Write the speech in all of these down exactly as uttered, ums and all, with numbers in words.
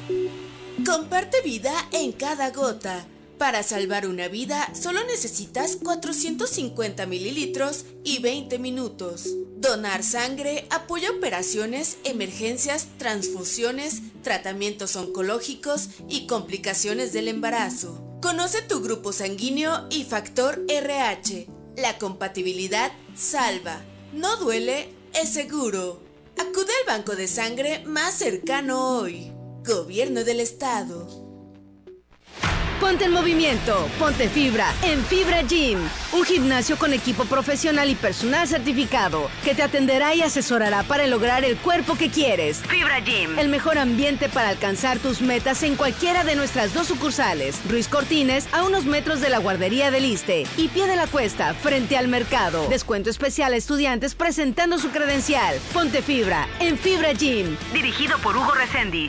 Comparte vida en cada gota. Para salvar una vida, solo necesitas cuatrocientos cincuenta mililitros y veinte minutos. Donar sangre apoya operaciones, emergencias, transfusiones, tratamientos oncológicos y complicaciones del embarazo. Conoce tu grupo sanguíneo y factor R H. La compatibilidad salva. No duele, es seguro. Acude al banco de sangre más cercano hoy. Gobierno del Estado. Ponte en movimiento, ponte fibra en Fibra Gym, un gimnasio con equipo profesional y personal certificado que te atenderá y asesorará para lograr el cuerpo que quieres. Fibra Gym, el mejor ambiente para alcanzar tus metas en cualquiera de nuestras dos sucursales, Ruiz Cortines a unos metros de la guardería del Iste y Pie de la Cuesta frente al mercado. Descuento especial a estudiantes presentando su credencial. Ponte fibra en Fibra Gym, dirigido por Hugo Reséndiz.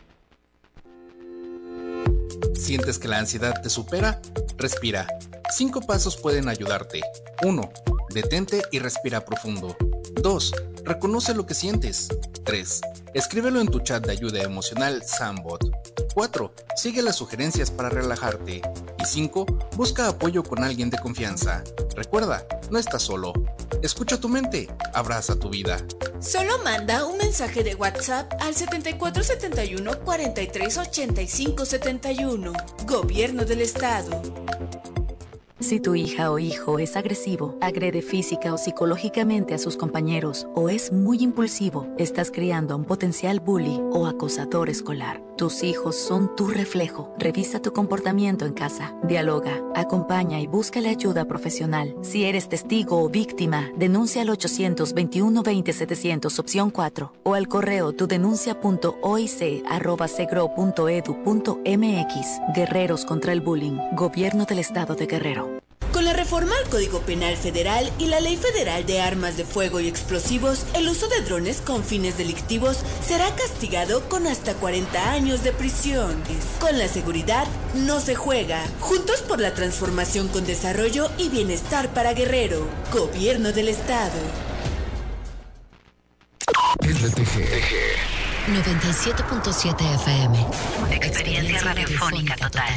¿Sientes que la ansiedad te supera? Respira. Cinco pasos pueden ayudarte. uno. Detente y respira profundo. dos. Reconoce lo que sientes. tres. Escríbelo en tu chat de ayuda emocional Sambot. cuatro. Sigue las sugerencias para relajarte. Y cinco. Busca apoyo con alguien de confianza. Recuerda, no estás solo. Escucha tu mente, abraza tu vida. Solo manda un mensaje de WhatsApp al setenta y cuatro setenta y uno cuarenta y tres ochenta y cinco setenta y uno. Gobierno del Estado. Si tu hija o hijo es agresivo, agrede física o psicológicamente a sus compañeros o es muy impulsivo, estás criando a un potencial bully o acosador escolar. Tus hijos son tu reflejo. Revisa tu comportamiento en casa. Dialoga, acompaña y busca la ayuda profesional. Si eres testigo o víctima, denuncia al ochocientos veintiuno veinte setecientos opción cuatro o al correo tudenuncia.oic arroba segro punto edu punto mx. Guerreros contra el bullying. Gobierno del Estado de Guerrero. Con la reforma al Código Penal Federal y la Ley Federal de Armas de Fuego y Explosivos, el uso de drones con fines delictivos será castigado con hasta cuarenta años de prisión. Con la seguridad no se juega. Juntos por la transformación con desarrollo y bienestar para Guerrero. Gobierno del Estado. L T G noventa y siete punto siete F M. Experiencia radiofónica total.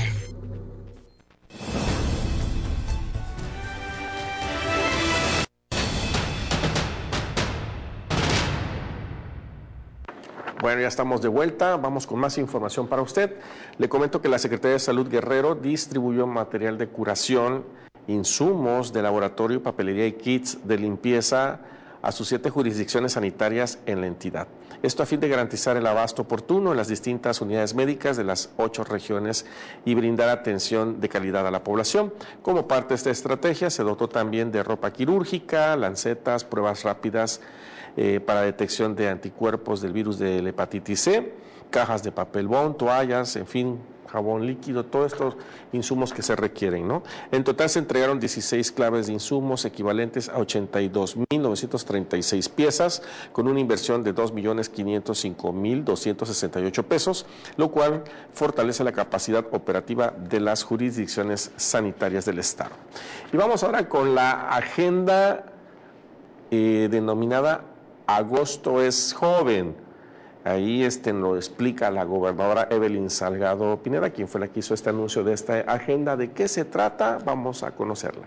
Bueno, ya estamos de vuelta, vamos con más información para usted. Le comento que la Secretaría de Salud Guerrero distribuyó material de curación, insumos de laboratorio, papelería y kits de limpieza a sus siete jurisdicciones sanitarias en la entidad. Esto a fin de garantizar el abasto oportuno en las distintas unidades médicas de las ocho regiones y brindar atención de calidad a la población. Como parte de esta estrategia, se dotó también de ropa quirúrgica, lancetas, pruebas rápidas Eh, para detección de anticuerpos del virus de la hepatitis C, cajas de papel bond, toallas, en fin, jabón líquido, todos estos insumos que se requieren, ¿no? En total se entregaron dieciséis claves de insumos equivalentes a ochenta y dos mil novecientas treinta y seis piezas, con una inversión de dos millones quinientos cinco mil doscientos sesenta y ocho pesos, lo cual fortalece la capacidad operativa de las jurisdicciones sanitarias del Estado. Y vamos ahora con la agenda eh, denominada Agosto es joven. Ahí este, nos explica la gobernadora Evelyn Salgado Pineda, quien fue la que hizo este anuncio de esta agenda. ¿De qué se trata? Vamos a conocerla.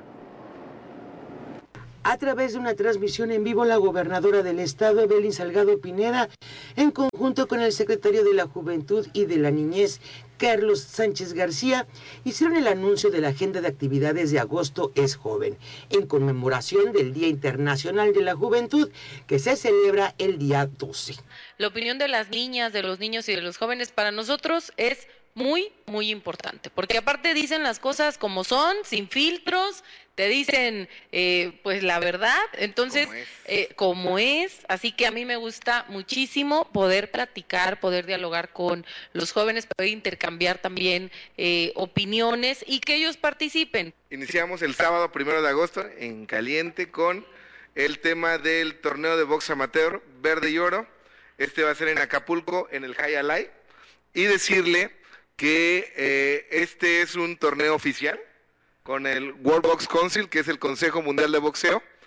A través de una transmisión en vivo, la gobernadora del estado, Evelyn Salgado Pineda, en conjunto con el secretario de la Juventud y de la Niñez, Carlos Sánchez García, hicieron el anuncio de la agenda de actividades de Agosto es Joven, en conmemoración del Día Internacional de la Juventud, que se celebra el día doce. La opinión de las niñas, de los niños y de los jóvenes para nosotros es muy, muy importante, porque aparte dicen las cosas como son, sin filtros, te dicen eh, pues la verdad, entonces como es. Eh, como es, así que a mí me gusta muchísimo poder platicar, poder dialogar con los jóvenes, poder intercambiar también eh, opiniones y que ellos participen. Iniciamos el sábado primero de agosto en caliente con el tema del torneo de box amateur Verde y Oro. Este va a ser en Acapulco, en el High Alay, y decirle que eh, este es un torneo oficial con el World Box Council, que es el Consejo Mundial de Boxeo,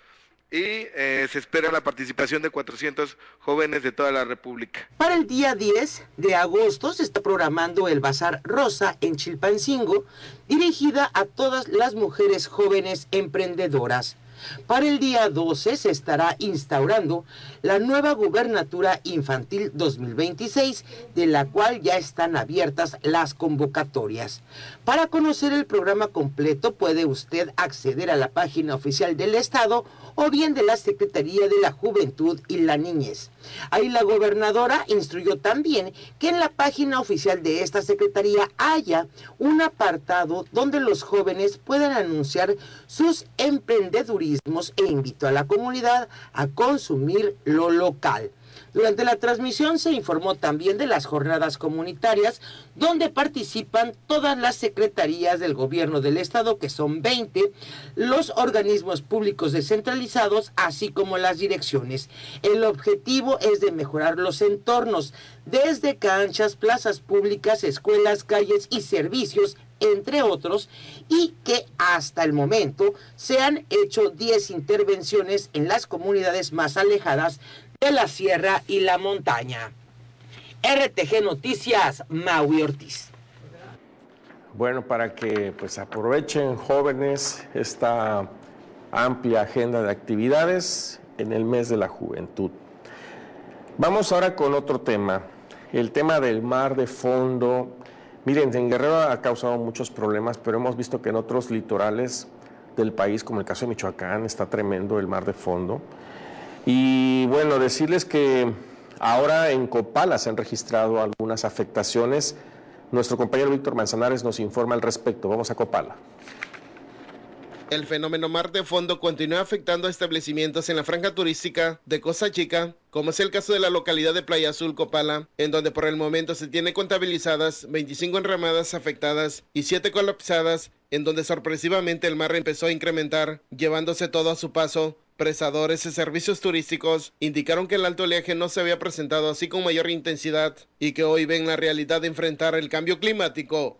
y eh, se espera la participación de cuatrocientos jóvenes de toda la República. Para el día diez de agosto se está programando el Bazar Rosa en Chilpancingo, dirigida a todas las mujeres jóvenes emprendedoras. Para el día doce se estará instaurando la nueva Gubernatura Infantil dos mil veintiséis, de la cual ya están abiertas las convocatorias. Para conocer el programa completo puede usted acceder a la página oficial del Estado o bien de la Secretaría de la Juventud y la Niñez. Ahí la gobernadora instruyó también que en la página oficial de esta secretaría haya un apartado donde los jóvenes puedan anunciar sus emprendedurismos e invitó a la comunidad a consumir lo local. Durante la transmisión se informó también de las jornadas comunitarias donde participan todas las secretarías del gobierno del estado, que son veinte, los organismos públicos descentralizados, así como las direcciones. El objetivo es de mejorar los entornos, desde canchas, plazas públicas, escuelas, calles y servicios, entre otros, y que hasta el momento se han hecho diez intervenciones en las comunidades más alejadas de la sierra y la montaña. R T G Noticias, Maui Ortiz. Bueno, para que pues aprovechen jóvenes esta amplia agenda de actividades en el mes de la juventud. Vamos ahora con otro tema, el tema del mar de fondo. Miren, en Guerrero ha causado muchos problemas, pero hemos visto que en otros litorales del país, como el caso de Michoacán, está tremendo el mar de fondo. Y bueno, decirles que ahora en Copala se han registrado algunas afectaciones. Nuestro compañero Víctor Manzanares nos informa al respecto. Vamos a Copala. El fenómeno mar de fondo continúa afectando a establecimientos en la franja turística de Costa Chica, como es el caso de la localidad de Playa Azul, Copala, en donde por el momento se tiene contabilizadas veinticinco enramadas afectadas y siete colapsadas, en donde sorpresivamente el mar empezó a incrementar, llevándose todo a su paso. Prestadores de servicios turísticos indicaron que el alto oleaje no se había presentado así con mayor intensidad y que hoy ven la realidad de enfrentar el cambio climático.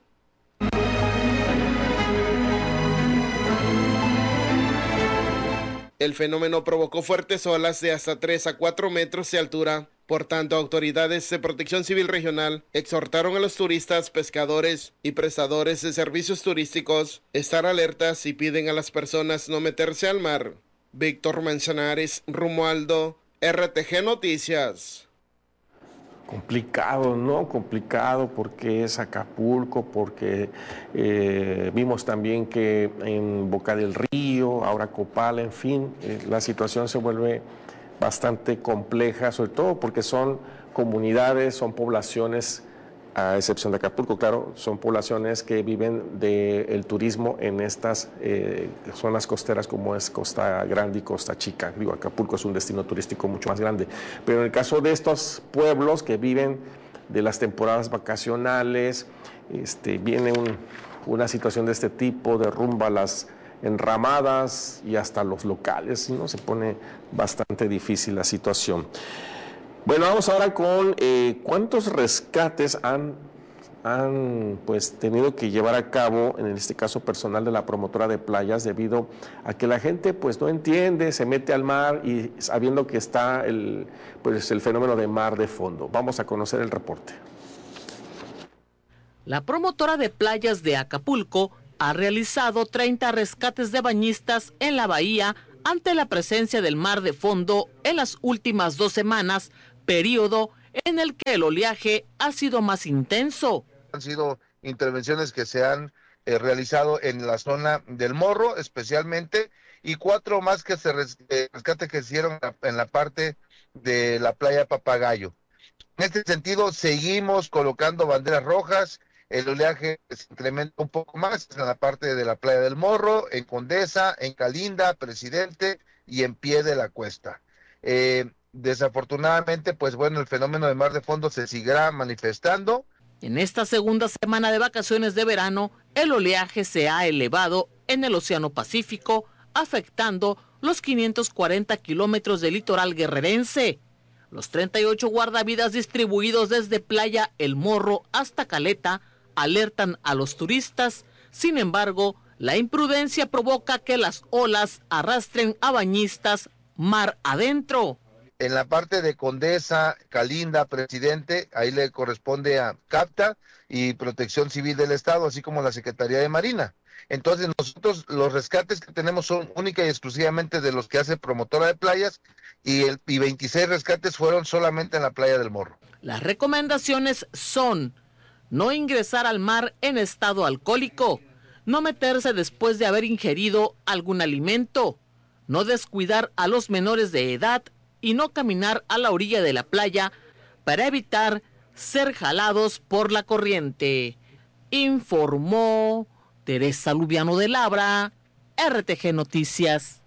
El fenómeno provocó fuertes olas de hasta tres a cuatro metros de altura. Por tanto, autoridades de Protección Civil Regional exhortaron a los turistas, pescadores y prestadores de servicios turísticos estar alertas y piden a las personas no meterse al mar. Víctor Manzanares, Romualdo, R T G Noticias. Complicado, ¿no? Complicado porque es Acapulco, porque eh, vimos también que en Boca del Río, ahora Copala, en fin, eh, la situación se vuelve bastante compleja, sobre todo porque son comunidades, son poblaciones, a excepción de Acapulco, claro, son poblaciones que viven del turismo en estas eh, zonas costeras como es Costa Grande y Costa Chica. Digo, Acapulco es un destino turístico mucho más grande, pero en el caso de estos pueblos que viven de las temporadas vacacionales, este, viene un, una situación de este tipo, derrumba las enramadas y hasta los locales, ¿no? Se pone bastante difícil la situación. Bueno, vamos ahora con eh, cuántos rescates han, han pues, tenido que llevar a cabo, en este caso personal de la promotora de playas, debido a que la gente pues, no entiende, se mete al mar y sabiendo que está el, pues, el fenómeno de mar de fondo. Vamos a conocer el reporte. La promotora de playas de Acapulco ha realizado treinta rescates de bañistas en la bahía ante la presencia del mar de fondo en las últimas dos semanas, periodo en el que el oleaje ha sido más intenso. Han sido intervenciones que se han eh, realizado en la zona del Morro especialmente, y cuatro más que se res, eh, rescate que se hicieron en la parte de la playa Papagayo. En este sentido seguimos colocando banderas rojas. El oleaje se incrementa un poco más en la parte de la playa del Morro, en Condesa, en Calinda, Presidente y en Pie de la Cuesta. Eh, Desafortunadamente, pues bueno, el fenómeno de mar de fondo se seguirá manifestando. En esta segunda semana de vacaciones de verano, el oleaje se ha elevado en el Océano Pacífico, afectando los quinientos cuarenta kilómetros del litoral guerrerense. Los treinta y ocho guardavidas distribuidos desde Playa El Morro hasta Caleta alertan a los turistas. Sin embargo, la imprudencia provoca que las olas arrastren a bañistas mar adentro. En la parte de Condesa, Calinda, Presidente, ahí le corresponde a CAPTA y Protección Civil del Estado, así como la Secretaría de Marina. Entonces nosotros los rescates que tenemos son única y exclusivamente de los que hace Promotora de Playas y, el, y veintiséis rescates fueron solamente en la Playa del Morro. Las recomendaciones son no ingresar al mar en estado alcohólico, no meterse después de haber ingerido algún alimento, no descuidar a los menores de edad y no caminar a la orilla de la playa para evitar ser jalados por la corriente. Informó Teresa Lubiano de Labra, R T G Noticias.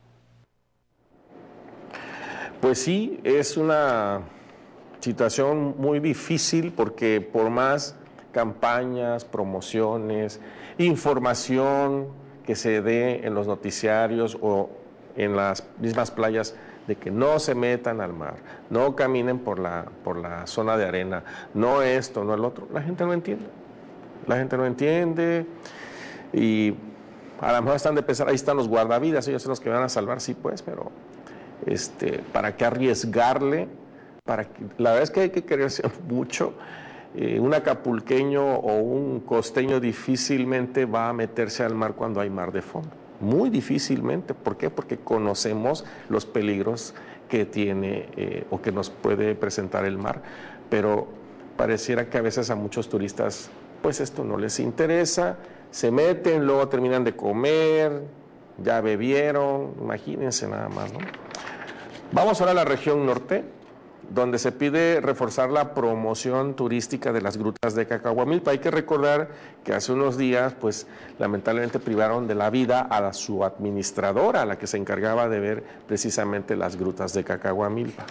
Pues sí, es una situación muy difícil porque por más campañas, promociones, información que se dé en los noticiarios o en las mismas playas de que no se metan al mar, no caminen por la, por la zona de arena, no esto, no el otro, la gente no entiende. La gente no entiende y a lo mejor están de pensar, ahí están los guardavidas, ellos son los que van a salvar, sí pues, pero este, ¿para qué arriesgarle? Para que, la verdad es que hay que quererse mucho. Eh, un acapulqueño o un costeño difícilmente va a meterse al mar cuando hay mar de fondo. Muy difícilmente. ¿Por qué? Porque conocemos los peligros que tiene eh, o que nos puede presentar el mar. Pero pareciera que a veces a muchos turistas pues esto no les interesa, se meten, luego terminan de comer, ya bebieron, imagínense nada más, ¿no? Vamos ahora a la región norte, donde se pide reforzar la promoción turística de las grutas de Cacahuamilpa. Hay que recordar que hace unos días, pues, lamentablemente privaron de la vida a su administradora, la que se encargaba de ver precisamente las grutas de Cacahuamilpa.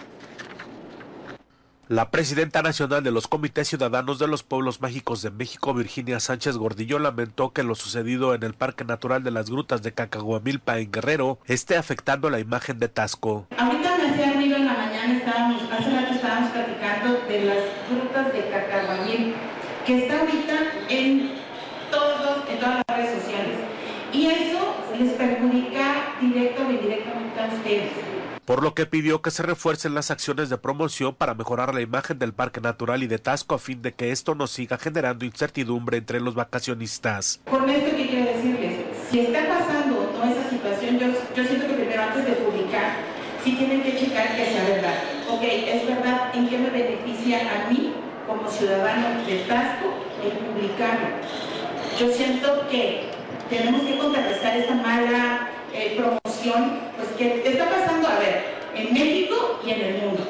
La presidenta nacional de los Comités Ciudadanos de los Pueblos Mágicos de México, Virginia Sánchez Gordillo, lamentó que lo sucedido en el Parque Natural de las Grutas de Cacahuamilpa en Guerrero esté afectando la imagen de Taxco. Ahorita me hacía ruido en la mañana, estábamos, hace rato estábamos platicando de las grutas de Cacahuamilpa, que está ahorita en, todos, en todas las redes sociales. Y eso les perjudica directo o indirectamente a ustedes. Por lo que pidió que se refuercen las acciones de promoción para mejorar la imagen del Parque Natural y de Taxco a fin de que esto no siga generando incertidumbre entre los vacacionistas. Con esto que quiero decirles, si está pasando o no esa situación, yo, yo siento que primero antes de publicar, sí tienen que checar que sea verdad. Ok, es verdad, ¿en qué me beneficia a mí como ciudadano de Taxco el publicarlo? Yo siento que tenemos que contrarrestar esta mala eh, promoción, pues que está pasando, a ver, en México y en el mundo.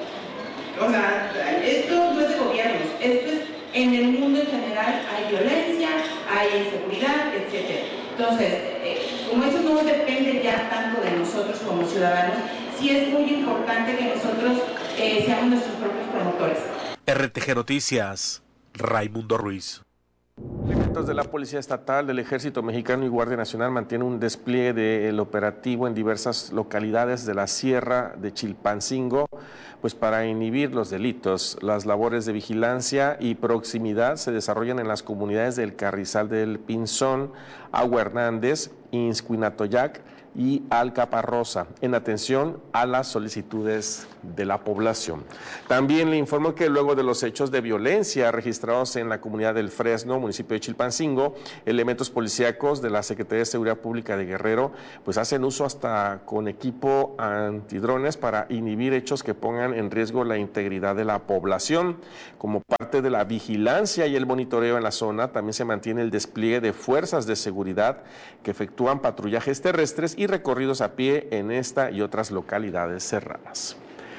O sea, esto no es de gobiernos, esto es en el mundo en general, hay violencia, hay inseguridad, etcétera. Entonces, eh, como eso no depende ya tanto de nosotros como ciudadanos, sí es muy importante que nosotros eh, seamos nuestros propios promotores. R T G Noticias, Raimundo Ruiz. Elementos de la Policía Estatal, del Ejército Mexicano y Guardia Nacional mantienen un despliegue del operativo en diversas localidades de la Sierra de Chilpancingo, pues para inhibir los delitos. Las labores de vigilancia y proximidad se desarrollan en las comunidades del Carrizal del Pinzón, Agua Hernández, Inscuinatoyac y Alcaparrosa, en atención a las solicitudes de la población. También le informo que luego de los hechos de violencia registrados en la comunidad del Fresno, municipio de Chilpancingo, elementos policíacos de la Secretaría de Seguridad Pública de Guerrero pues hacen uso hasta con equipo antidrones para inhibir hechos que pongan en riesgo la integridad de la población. Como parte de la vigilancia y el monitoreo en la zona, también se mantiene el despliegue de fuerzas de seguridad que efectúan patrullajes terrestres y recorridos a pie en esta y otras localidades cerradas.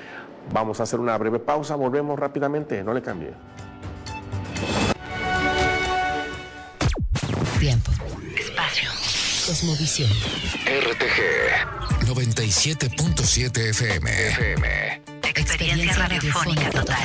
Vamos a hacer una breve pausa, volvemos rápidamente, no le cambie. Tiempo, espacio, cosmovisión. R T G noventa y siete punto siete F M. F M. Experiencia radiofónica total.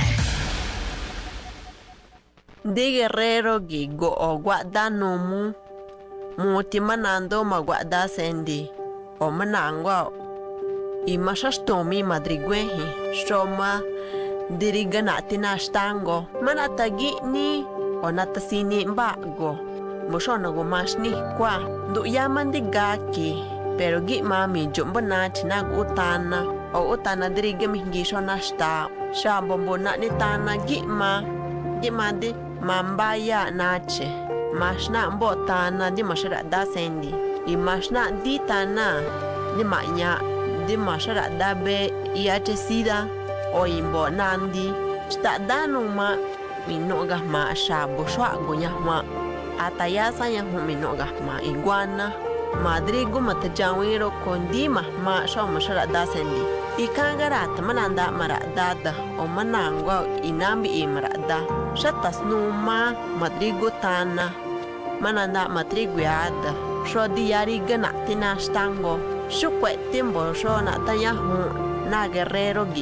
De Guerrero gigo o guadanomu muti manando maguada sendi o manangwa i mashastomi madrigwehi shoma diriganati nashtango manatagi ni o natasini mbago moshona go mashni kwa do yaman digaki pero gi mami jumbo na chinagu utana o utana drige mihingisho nashta shambombo na nitana gima gima di mambaya nache mashna mbotana di mashara da sendi i mashna di tana di manya di mashara da be iache sida o imbo nandi sta danuma minoga ma shabo shwa gonya ma atayasa ya minoga ma iguana madrigo matajawiro kondima ma shoma shara da sendi ikangarat mananda maradada o manangwa inambi imarada shatas numa madrigo tana mananda madrigo yada shodi yari gana tina stango shukwe timbo shona tayahu na guerrero gi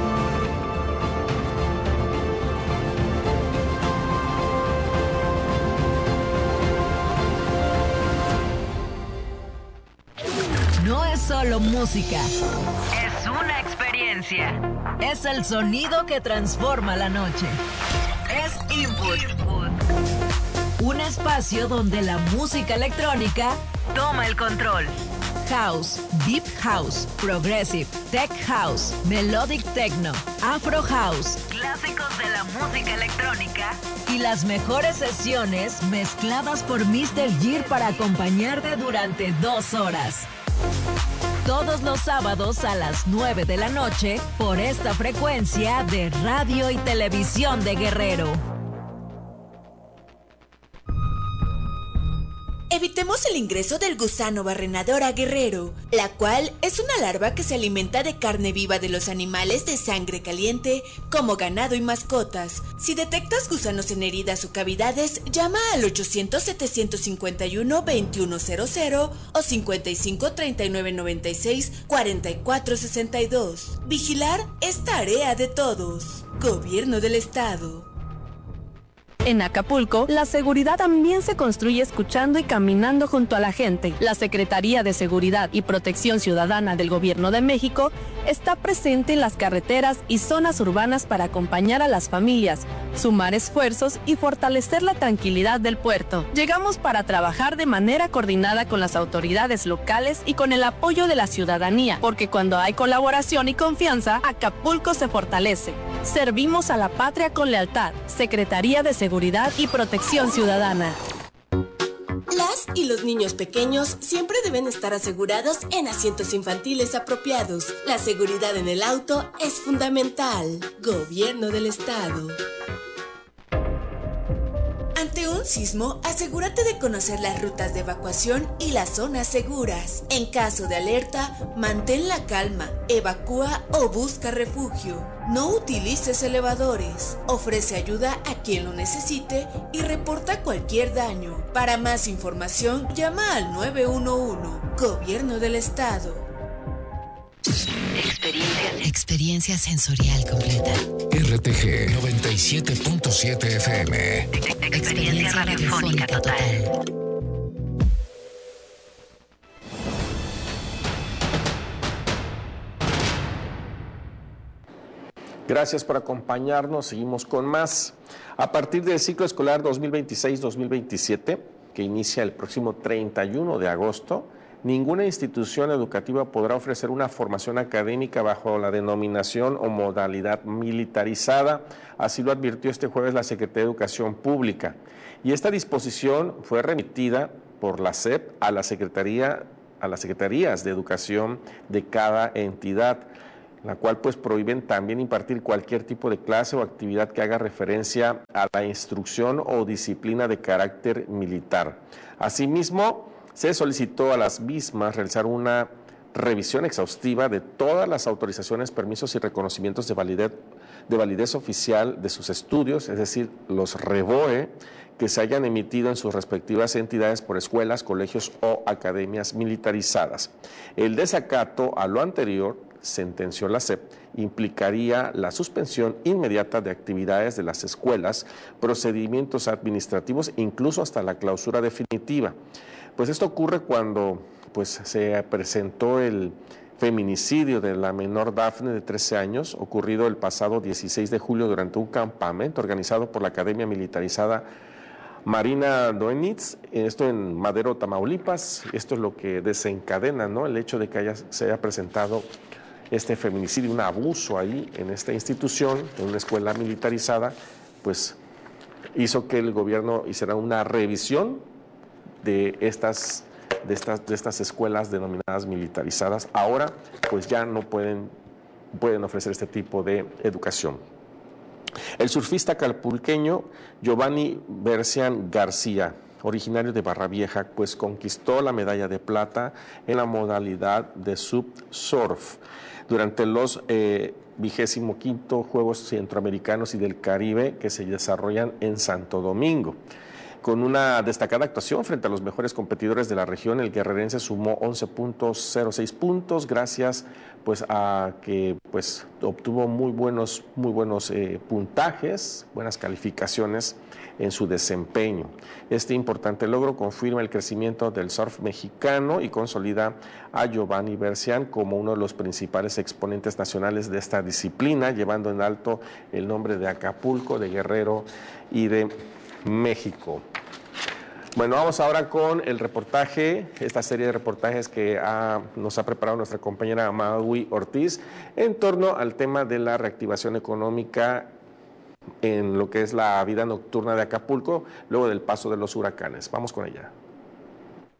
No es solo música, es una experiencia. Es el sonido que transforma la noche. Es Input. Un espacio donde la música electrónica toma el control. House, Deep House, Progressive, Tech House, Melodic Techno, Afro House, clásicos de la música electrónica y las mejores sesiones mezcladas por míster Gear para acompañarte durante dos horas. Todos los sábados a las nueve de la noche por esta frecuencia de Radio y Televisión de Guerrero. Evitemos el ingreso del gusano barrenador a Guerrero, la cual es una larva que se alimenta de carne viva de los animales de sangre caliente, como ganado y mascotas. Si detectas gusanos en heridas o cavidades, llama al ochocientos, setecientos cincuenta y uno, veintiuno cero cero o cincuenta y cinco, treinta y nueve noventa y seis, cuarenta y cuatro sesenta y dos. Vigilar es tarea de todos. Gobierno del Estado. En Acapulco, la seguridad también se construye escuchando y caminando junto a la gente. La Secretaría de Seguridad y Protección Ciudadana del Gobierno de México está presente en las carreteras y zonas urbanas para acompañar a las familias, sumar esfuerzos y fortalecer la tranquilidad del puerto. Llegamos para trabajar de manera coordinada con las autoridades locales y con el apoyo de la ciudadanía, porque cuando hay colaboración y confianza, Acapulco se fortalece. Servimos a la patria con lealtad. Secretaría de Seguridad y Protección Ciudadana. Las y los niños pequeños siempre deben estar asegurados en asientos infantiles apropiados. La seguridad en el auto es fundamental. Gobierno del Estado. Ante un sismo, asegúrate de conocer las rutas de evacuación y las zonas seguras. En caso de alerta, mantén la calma, evacúa o busca refugio. No utilices elevadores. Ofrece ayuda a quien lo necesite y reporta cualquier daño. Para más información, llama al nueve uno uno. Gobierno del Estado. Experiencia, experiencia sensorial completa. R T G noventa y siete punto siete F M. Experiencia radiofónica total. Gracias por acompañarnos. Seguimos con más. A partir del ciclo escolar dos mil veintiséis dos mil veintisiete, que inicia el próximo treinta y uno de agosto, ninguna institución educativa podrá ofrecer una formación académica bajo la denominación o modalidad militarizada. Así lo advirtió este jueves la Secretaría de Educación Pública. Y esta disposición fue remitida por la S E P a la Secretaría, a las Secretarías de Educación de cada entidad, la cual pues prohíben también impartir cualquier tipo de clase o actividad que haga referencia a la instrucción o disciplina de carácter militar. Asimismo, se solicitó a las mismas realizar una revisión exhaustiva de todas las autorizaciones, permisos y reconocimientos de validez, de validez oficial de sus estudios, es decir, los REVOE, que se hayan emitido en sus respectivas entidades por escuelas, colegios o academias militarizadas. El desacato a lo anterior, sentenció la S E P, implicaría la suspensión inmediata de actividades de las escuelas, procedimientos administrativos, incluso hasta la clausura definitiva. Pues esto ocurre cuando pues, se presentó el feminicidio de la menor Dafne de trece años, ocurrido el pasado dieciséis de julio durante un campamento organizado por la Academia Militarizada Marina Doenitz, esto en Madero, Tamaulipas. Esto es lo que desencadena, ¿no?, el hecho de que haya, se haya presentado este feminicidio, un abuso ahí en esta institución, en una escuela militarizada, pues hizo que el gobierno hiciera una revisión de estas, de estas, de estas escuelas denominadas militarizadas. Ahora, pues ya no pueden, pueden ofrecer este tipo de educación. El surfista acapulqueño Giovanni Bercián García, originario de Barra Vieja, pues conquistó la medalla de plata en la modalidad de subsurf durante los eh, vigésimo quinto Juegos Centroamericanos y del Caribe que se desarrollan en Santo Domingo. Con una destacada actuación frente a los mejores competidores de la región, el guerrerense sumó once punto cero seis puntos gracias pues a que pues obtuvo muy buenos muy buenos eh, puntajes, buenas calificaciones en su desempeño. Este importante logro confirma el crecimiento del surf mexicano y consolida a Giovanni Bercián como uno de los principales exponentes nacionales de esta disciplina, llevando en alto el nombre de Acapulco, de Guerrero y de México. Bueno, vamos ahora con el reportaje, esta serie de reportajes que ha, nos ha preparado nuestra compañera Maui Ortiz en torno al tema de la reactivación económica en lo que es la vida nocturna de Acapulco luego del paso de los huracanes. Vamos con ella.